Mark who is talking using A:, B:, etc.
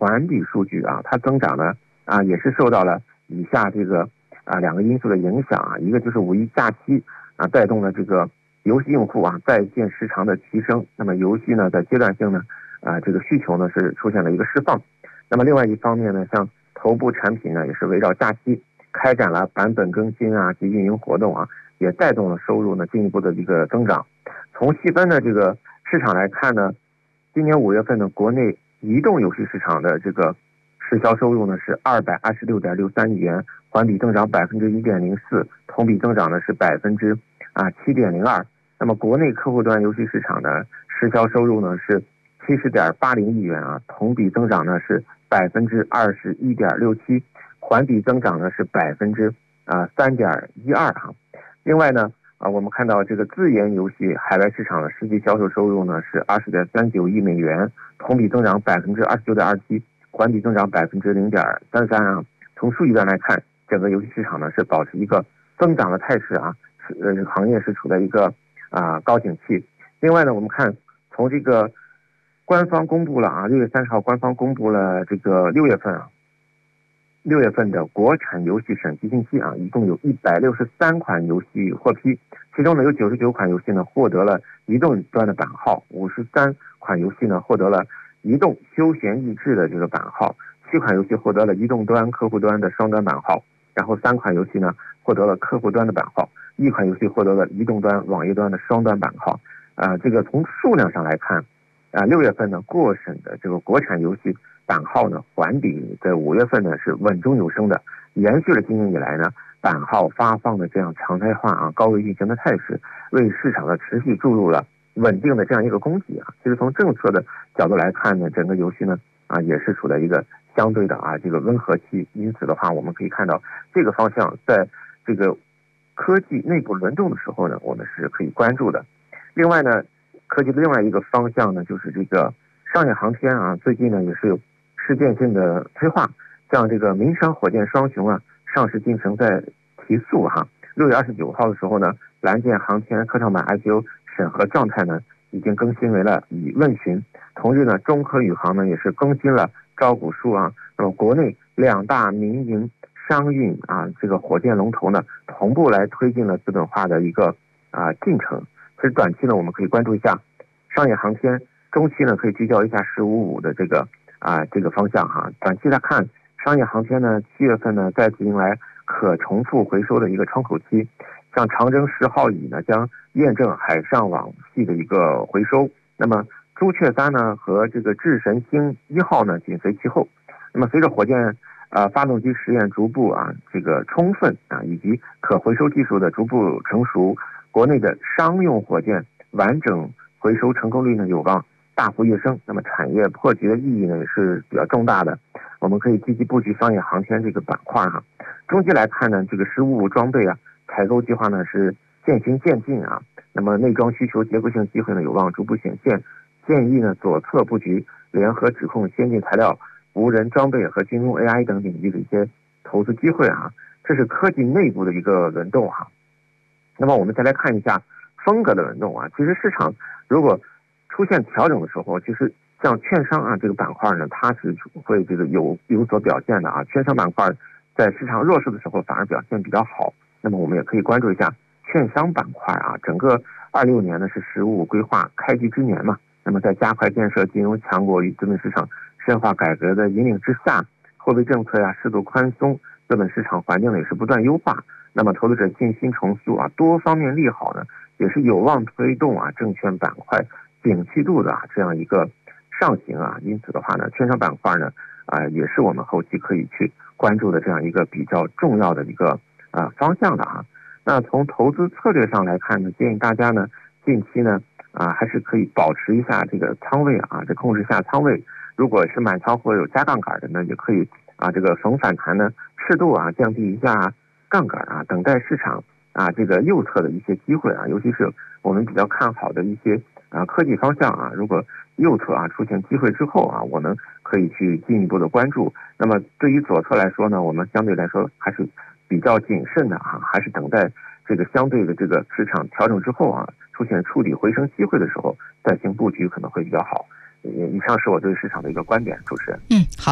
A: 环比数据啊，它增长呢也是受到了以下这个两个因素的影响啊，一个就是五一假期带动了这个游戏用户在线时长的提升，那么游戏呢在阶段性呢这个需求呢是出现了一个释放。那么另外一方面呢，像头部产品呢也是围绕假期开展了版本更新及运营活动也带动了收入呢进一步的一个增长。从细分的这个市场来看呢，今年5月份呢，国内移动游戏市场的这个市销收入呢是226.63亿元，环比增长1.04%，同比增长呢是7.02%。那么国内客户端游戏市场的市销收入呢是70.80亿元同比增长呢是21.67%，环比增长呢是3.12%。另外呢我们看到这个自研游戏海外市场的实际销售收入呢是20.39亿美元，同比增长29.27%，环比增长0.33%。从数据端来看，整个游戏市场呢是保持一个增长的态势行业是处在一个高景气。另外呢，我们看从这个官方公布了6月30号官方公布了这个6月份的国产游戏审批信息一共有163款游戏获批，其中呢有99款游戏呢获得了移动端的版号，53款游戏呢获得了移动休闲益智的这个版号，7款游戏获得了移动端客户端的双端版号，然后3款游戏呢获得了客户端的版号，1款游戏获得了移动端网页端的双端版号。这个从数量上来看6月份呢过审的这个国产游戏版号呢环比在5月份呢是稳中有升的，延续了今年以来呢版号发放的这样常态化高位运行的态势，为市场的持续注入了稳定的这样一个供给其实从政策的角度来看呢，整个游戏呢也是处在一个相对的这个温和期，因此的话我们可以看到这个方向在这个科技内部轮动的时候呢我们是可以关注的。另外呢，科技的另外一个方向呢就是这个商业航天最近呢也是有事件性的催化，像这个民商火箭双雄上市进程在提速6月29号的时候呢，蓝箭航天科创板 IPO 审核状态呢已经更新为了已问询。同日呢，中科宇航呢也是更新了招股书那么国内2大民营商运这个火箭龙头呢同步来推进了资本化的一个进程。其实短期呢我们可以关注一下商业航天，中期呢可以聚焦一下15.5的这个方向短期来看，商业航天呢7月份呢再次迎来可重复回收的一个窗口期，像长征10号乙呢将验证海上网系的一个回收，那么朱雀3呢和这个智神星1号呢紧随其后。那么随着火箭发动机实验逐步这个充分以及可回收技术的逐步成熟，国内的商用火箭完整回收成功率呢有望大幅跃升，那么产业破局的意义呢也是比较重大的，我们可以积极布局商业航天这个板块中期来看呢，这个15.5装备采购计划呢是渐行渐近那么内装需求结构性机会呢有望逐步显现，建议呢左侧布局联合指控先进材料、无人装备和军工 AI 等领域的一些投资机会这是科技内部的一个轮动那么我们再来看一下风格的轮动其实市场如果出现调整的时候，其实像券商这个板块呢，它是会这个有所表现的券商板块在市场弱势的时候反而表现比较好。那么我们也可以关注一下券商板块整个26年呢是15.5规划开局之年嘛，那么在加快建设金融强国与资本市场深化改革的引领之下，货币政策适度宽松，资本市场环境呢也是不断优化，那么投资者信心重塑多方面利好呢也是有望推动证券板块景气度的这样一个上行因此的话呢，券商板块呢也是我们后期可以去关注的这样一个比较重要的一个方向的那从投资策略上来看呢，建议大家呢近期呢还是可以保持一下这个仓位这控制一下仓位，如果是满仓或者有加杠杆的呢，也可以这个逢反弹呢适度降低一下杠杆等待市场这个右侧的一些机会尤其是我们比较看好的一些科技方向如果右侧出现机会之后我们可以去进一步的关注。那么对于左侧来说呢，我们相对来说还是比较谨慎的还是等待这个相对的这个市场调整之后出现触底回升机会的时候再行布局可能会比较好。以上是我对市场的一个观点，主持人。
B: 好。